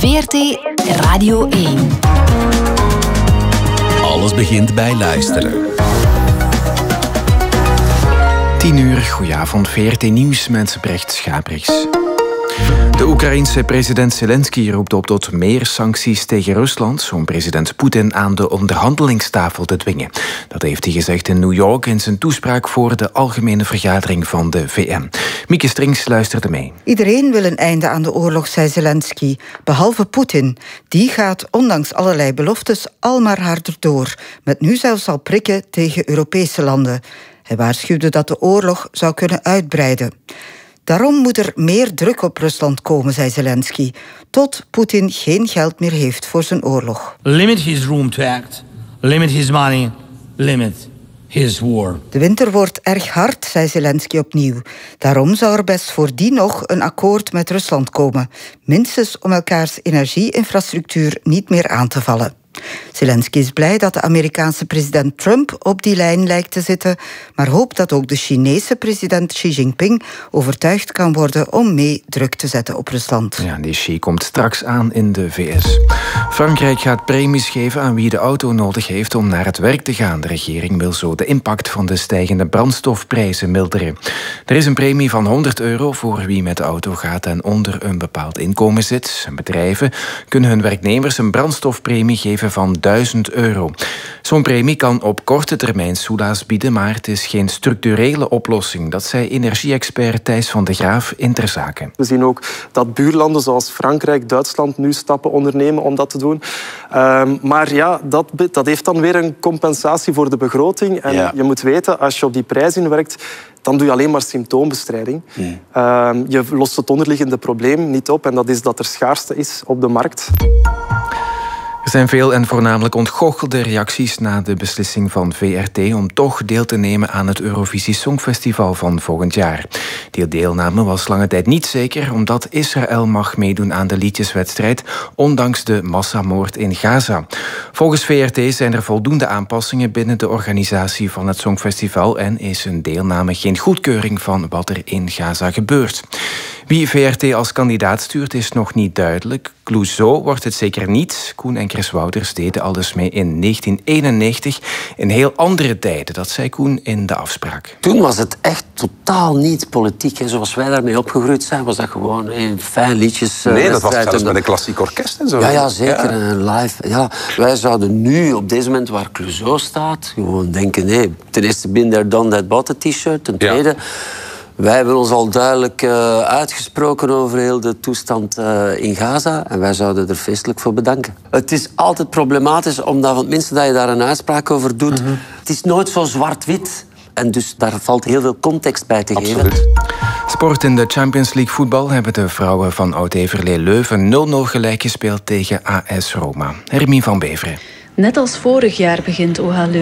VRT Radio 1. Alles begint bij luisteren. 10:00, goedenavond, VRT Nieuws met Brecht Schabriks. De Oekraïense president Zelensky roept op tot meer sancties tegen Rusland om president Poetin aan de onderhandelingstafel te dwingen. Dat heeft hij gezegd in New York in zijn toespraak voor de algemene vergadering van de VN. Mieke Strings luisterde mee. Iedereen wil een einde aan de oorlog, zei Zelensky, behalve Poetin. Die gaat ondanks allerlei beloftes al maar harder door, met nu zelfs al prikken tegen Europese landen. Hij waarschuwde dat de oorlog zou kunnen uitbreiden. Daarom moet er meer druk op Rusland komen, zei Zelensky, tot Poetin geen geld meer heeft voor zijn oorlog. Limit his room to act, limit his money, limit his war. De winter wordt erg hard, zei Zelensky opnieuw. Daarom zou er best voordien nog een akkoord met Rusland komen. Minstens om elkaars energieinfrastructuur niet meer aan te vallen. Zelensky is blij dat de Amerikaanse president Trump op die lijn lijkt te zitten, maar hoopt dat ook de Chinese president Xi Jinping overtuigd kan worden om mee druk te zetten op Rusland. Ja, die Xi komt straks aan in de VS. Frankrijk gaat premies geven aan wie de auto nodig heeft om naar het werk te gaan. De regering wil zo de impact van de stijgende brandstofprijzen milderen. Er is een premie van €100 voor wie met de auto gaat en onder een bepaald inkomen zit. Bedrijven kunnen hun werknemers een brandstofpremie geven van €1000. Zo'n premie kan op korte termijn soelaas bieden, maar het is geen structurele oplossing. Dat zei energie-expert Thijs van de Graaf in Ter Zaken. We zien ook dat buurlanden zoals Frankrijk, Duitsland nu stappen ondernemen om dat te doen. Maar ja, dat heeft dan weer een compensatie voor de begroting. En je moet weten, als je op die prijs inwerkt, dan doe je alleen maar symptoombestrijding. Je lost het onderliggende probleem niet op en dat is dat er schaarste is op de markt. Er zijn veel en voornamelijk ontgoochelde reacties na de beslissing van VRT om toch deel te nemen aan het Eurovisie Songfestival van volgend jaar. Die deelname was lange tijd niet zeker, omdat Israël mag meedoen aan de liedjeswedstrijd, ondanks de massamoord in Gaza. Volgens VRT zijn er voldoende aanpassingen binnen de organisatie van het Songfestival en is een deelname geen goedkeuring van wat er in Gaza gebeurt. Wie VRT als kandidaat stuurt is nog niet duidelijk. Clouseau wordt het zeker niet. Koen en Chris Wouters deden alles mee in 1991. In heel andere tijden, dat zei Koen in de afspraak. Toen was het echt totaal niet politiek. Hè. Zoals wij daarmee opgegroeid zijn, was dat gewoon fijn liedjes. Nee, dat was zelfs met een klassiek orkest en zo. Ja, zeker. Ja. Live. Ja. Wij zouden nu, op deze moment waar Clouseau staat, gewoon denken, nee, ten eerste been there, done that, bought a t-shirt. Ten tweede, wij hebben ons al duidelijk uitgesproken over heel de toestand in Gaza. En wij zouden er feestelijk voor bedanken. Het is altijd problematisch, omdat van het minste dat je daar een uitspraak over doet. Het is nooit zo zwart-wit. En dus daar valt heel veel context bij te geven. Sport in de Champions League voetbal hebben de vrouwen van Oud-Heverlee Leuven 0-0 gelijk gespeeld tegen AS Roma. Hermine van Beveren. Net als vorig jaar begint OH Leuven